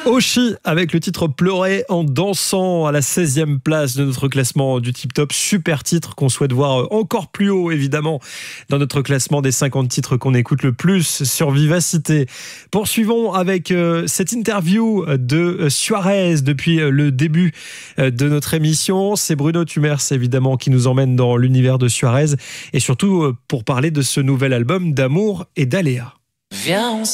Oshi avec le titre Pleurer en dansant à la 16e place de notre classement du Tip Top. Super titre qu'on souhaite voir encore plus haut évidemment dans notre classement des 50 titres qu'on écoute le plus sur Vivacité. Poursuivons avec cette interview de Suarez depuis le début de notre émission. C'est Bruno Tumers évidemment qui nous emmène dans l'univers de Suarez et surtout pour parler de ce nouvel album d'Amour et d'Aléa. Viens,